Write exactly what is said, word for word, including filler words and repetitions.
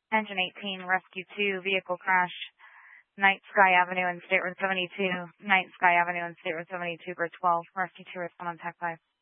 Engine eighteen, Rescue two, vehicle crash, Night Sky Avenue and State Road seventy-two, Night Sky Avenue and State Road seventy-two, Bridge twelve, Rescue two, respond on Tech five.